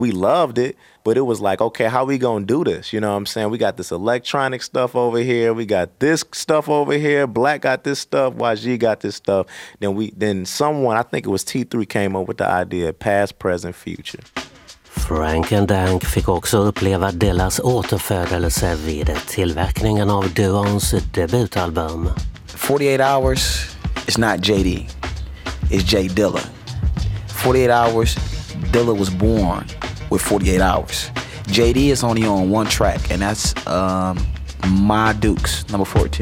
We loved it, but it was like, okay, how we gonna do this? You know what I'm saying? We got this electronic stuff over here. We got this stuff over here. Black got this stuff. YG got this stuff. Then someone, I think it was T3, came up with the idea, past, present, future. Frank and Dank fick också uppleva Dillas återfödelse vid tillverkningen av duons debutalbum. 48 Hours is not JD, it's J Dilla. 48 Hours, Dilla was born with 48 Hours. JD is only on one track, and that's My Dukes, number 14.